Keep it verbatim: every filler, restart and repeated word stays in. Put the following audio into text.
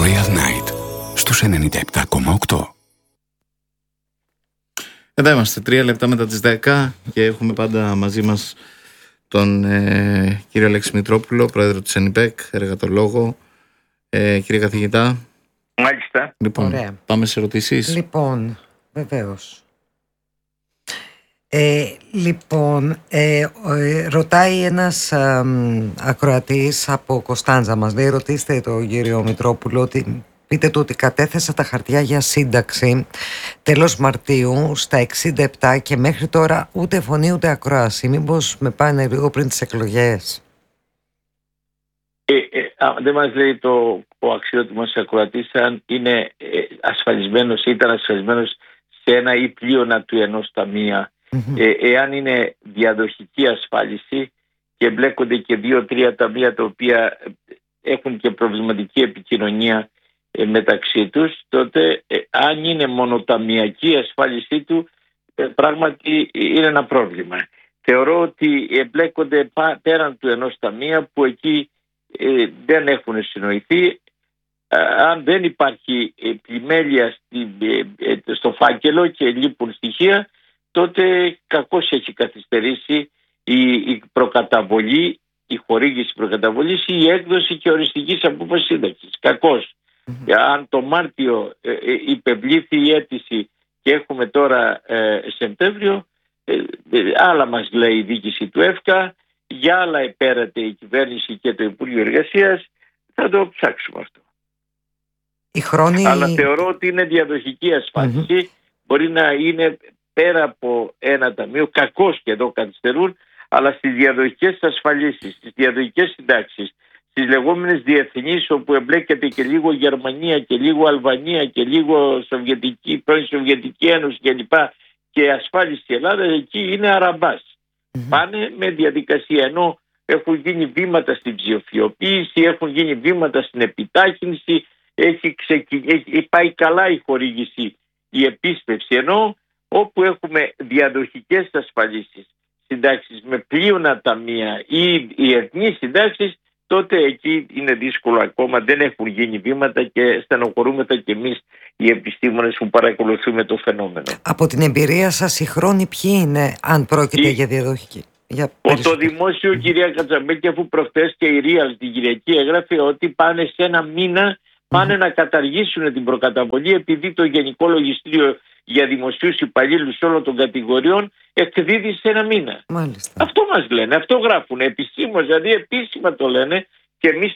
Royal Night στους ενενήντα επτά κόμμα οκτώ. Εδώ είμαστε, τρία λεπτά μετά τις δέκα και έχουμε πάντα μαζί μας τον ε, κύριο Αλέξη Μητρόπουλο, πρόεδρο της ΕΝΙΠΕΚ, εργατολόγο. Ε, κύριε καθηγητά. Μάλιστα. Λοιπόν, Ωραία. πάμε σε ερωτήσεις. Λοιπόν, βεβαίως. Ε, λοιπόν, ε, ε, ρωτάει ένας ε, ακροατής από Κωνσταντζά, μας λέει, ρωτήστε τον κύριο Μητρόπουλο ότι πείτε του ότι κατέθεσα τα χαρτιά για σύνταξη τέλος Μαρτίου στα εξήντα επτά και μέχρι τώρα ούτε φωνή ούτε ακρόαση. Μήπως με πάνε λίγο πριν τις εκλογές? Ε, ε, α, δεν μας λέει το, ο αξιότιμος ακροατής αν είναι ε, ασφαλισμένος ή ήταν ασφαλισμένος σε ένα ή πλείονα του ενός ταμεία. Mm-hmm. Ε, εάν είναι διαδοχική ασφάλιση και μπλέκονται και δύο-τρία ταμεία τα οποία έχουν και προβληματική επικοινωνία ε, μεταξύ τους, τότε ε, αν είναι μονοταμιακή ασφάλισή του, ε, πράγματι είναι ένα πρόβλημα. Θεωρώ ότι εμπλέκονται πέραν του ενός ταμεία που εκεί ε, δεν έχουν συνοηθεί. Αν δεν υπάρχει πλημέλεια στη, ε, στο φάκελο και λείπουν στοιχεία, τότε κακώς έχει καθυστερήσει η, η προκαταβολή, η χορήγηση προκαταβολής ή η έκδοση και οριστικής απόφασης σύνταξης. Κακώς. Mm-hmm. Αν το Μάρτιο ε, ε, υπευλήθη η αίτηση και έχουμε τώρα ε, Σεπτέμβριο, ε, ε, άλλα μας λέει η διοίκηση του ΕΦΚΑ, για άλλα επέρατε η κυβέρνηση και το Υπουργείο Εργασίας, θα το ψάξουμε αυτό. Η χρόνη... Αλλά θεωρώ ότι είναι διαδοχική ασφάλιση, mm-hmm. μπορεί να είναι πέρα από ένα ταμείο, κακώς και εδώ καθυστερούν, αλλά στις διαδοχικές ασφαλίσεις, στις διαδοχικές συντάξεις, στις λεγόμενες διεθνείς όπου εμπλέκεται και λίγο Γερμανία και λίγο Αλβανία και λίγο Σοβιετική, πρώην Σοβιετική Ένωση κλπ. Και ασφάλιση Ελλάδα, εκεί είναι αραμπάς. Mm-hmm. Πάνε με διαδικασία, ενώ έχουν γίνει βήματα στην ψηφιοποίηση, έχουν γίνει βήματα στην επιτάχυνση, έχει, ξεκι... έχει πάει καλά η χορήγηση, η επίσπευση, ενώ όπου έχουμε διαδοχικές ασφαλίσεις, συντάξεις με πλείονα ταμεία ή οι εθνείς συντάξεις, τότε εκεί είναι δύσκολο ακόμα, δεν έχουν γίνει βήματα και στενοχωρούμεθα και εμείς οι επιστήμονες που παρακολουθούμε το φαινόμενο. Από την εμπειρία σας οι χρόνοι ποιοι είναι, αν πρόκειται η... για διαδοχική? Για το δημόσιο, mm-hmm. κυρία Κατσαμπέκη, αφού προχτές και η Real την Κυριακή έγραφε ότι πάνε σε ένα μήνα πάνε mm-hmm. να καταργήσουν την προκαταβολή επειδή το Γενικό Λογιστήριο για δημοσίους υπαλλήλους όλων των κατηγοριών εκδίδει σε ένα μήνα. Μάλιστα. Αυτό μας λένε, αυτό γράφουν επισήμως, δηλαδή επίσημα το λένε και εμείς